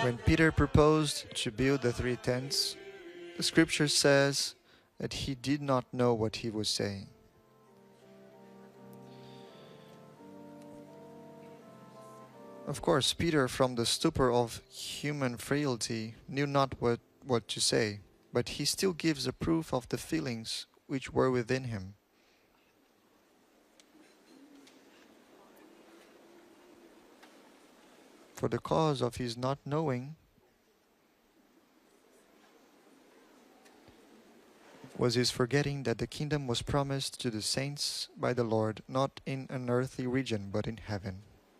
When Peter proposed to build the 3 tents, the scripture says that he did not know what he was saying. Of course, Peter, from the stupor of human frailty, knew not what to say, but he still gives a proof of the feelings which were within him. For the cause of his not knowing was his forgetting that the kingdom was promised to the saints by the Lord, not in an earthly region, but in heaven.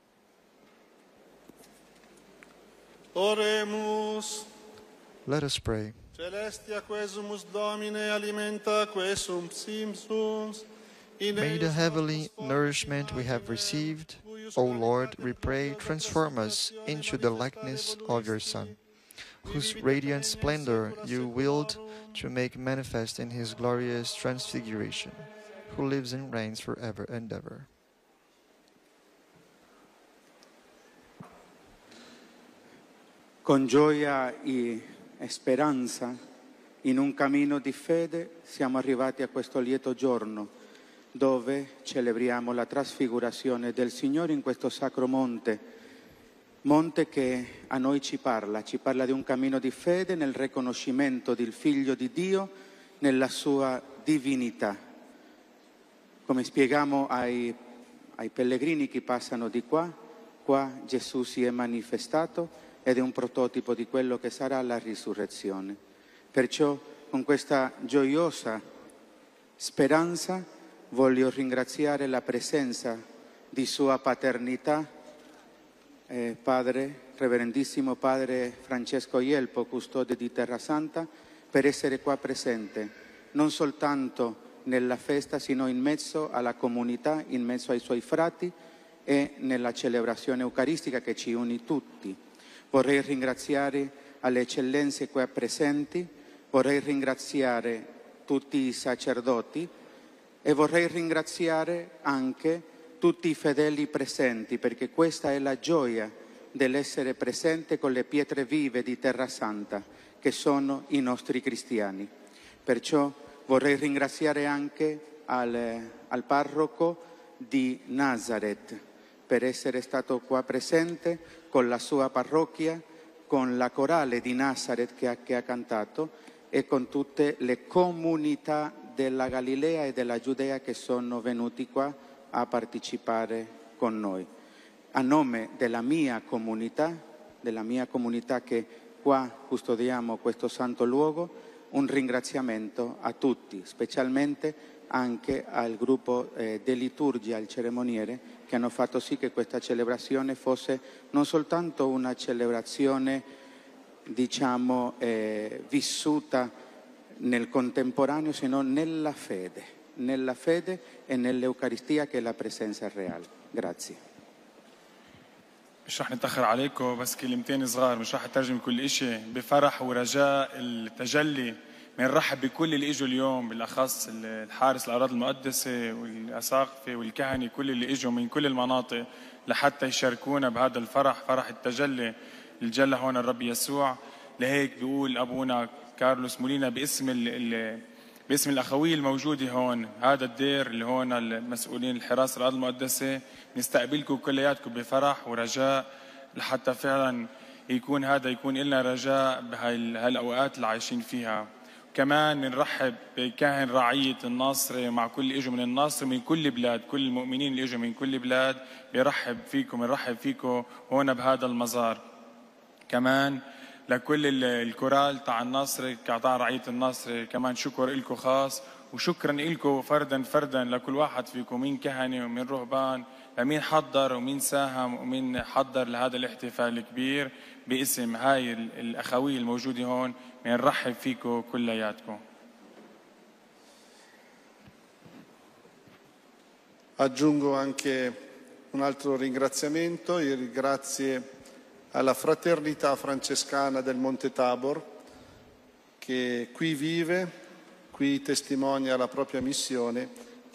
Oremus. Let us pray. Celestia quesumus Domine alimenta quesum simsums. May the heavenly nourishment we have received, O Lord, we pray, transform us into the likeness of your Son, whose radiant splendor you willed to make manifest in his glorious transfiguration, who lives and reigns forever and ever. Con gioia e speranza, in un cammino di fede, siamo arrivati a questo lieto giorno, dove celebriamo la trasfigurazione del Signore in questo sacro monte che a noi ci parla di un cammino di fede nel riconoscimento del Figlio di Dio, nella sua divinità. Come spieghiamo ai pellegrini che passano di qua Gesù si è manifestato ed è un prototipo di quello che sarà la risurrezione. Perciò con questa gioiosa speranza voglio ringraziare la presenza di Sua Paternità, Padre, Reverendissimo Padre Francesco Ielpo, custode di Terra Santa, per essere qua presente, non soltanto nella festa, sino in mezzo alla comunità, in mezzo ai Suoi frati e nella celebrazione eucaristica che ci uni tutti. Vorrei ringraziare alle eccellenze qui presenti, vorrei ringraziare tutti i sacerdoti e vorrei ringraziare anche tutti i fedeli presenti, perché questa è la gioia dell'essere presente con le pietre vive di Terra Santa, che sono i nostri cristiani. Perciò vorrei ringraziare anche al parroco di Nazareth per essere stato qua presente con la sua parrocchia, con la corale di Nazareth che ha cantato e con tutte le comunità della Galilea e della Giudea che sono venuti qua a partecipare con noi. A nome della mia comunità che qua custodiamo questo santo luogo, un ringraziamento a tutti, specialmente anche al gruppo di liturgia, al ceremoniere, che hanno fatto sì che questa celebrazione fosse non soltanto una celebrazione, vissuta nel contemporaneo, sino nella fede e nell'Eucaristia, che è la presenza reale. Grazie. مش رح نتأخر عليكم، بس كلمتين صغار، مش رح أترجم كل إشي. بفرح ورجاء التجلي بنرحب بكل اللي اجوا اليوم، بالاخص الحارس الاراضي المقدسه والاساقفه والكهنه، كل اللي اجوا من كل المناطق لحتى يشاركونا بهذا الفرح، فرح التجلي اللي جلى هون الرب يسوع. لهيك بيقول ابونا كارلوس مولينا باسم الاخويه الموجوده هون، هذا الدير اللي هون المسؤولين الحراسه الارض المقدسه، نستقبلكم كلياتكم بفرح ورجاء، لحتى فعلا يكون لنا رجاء بهالاوقات اللي عايشين فيها. كمان نرحب بكاهن رعية الناصرة مع كل اللي اجوا من الناصرة من كل بلاد، كل المؤمنين اللي اجوا من كل بلاد بنرحب فيكم هون بهذا المزار. كمان لكل الكورال تاع الناصرة كاعضاء رعية الناصرة، كمان شكر لكم خاص، وشكرا لكم فردا لكل واحد فيكم، مين كهنة ومين رهبان، لمين حضر ومين ساهم ومين حضر لهذا الاحتفال الكبير. باسم هاي الأخوية الموجودة هون بنرحب فيكم كلياتكم. Aggiungo anche un altro ringraziamento, grazie alla fraternità francescana del Monte Tabor, che qui vive, qui testimonia la propria missione